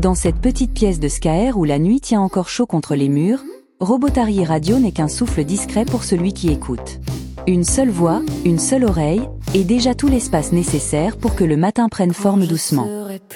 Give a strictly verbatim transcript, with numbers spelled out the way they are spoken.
Dans cette petite pièce de Skaer où la nuit tient encore chaud contre les murs, Robotary Radio n'est qu'un souffle discret pour celui qui écoute. Une seule voix, une seule oreille, et déjà tout l'espace nécessaire pour que le matin prenne forme doucement.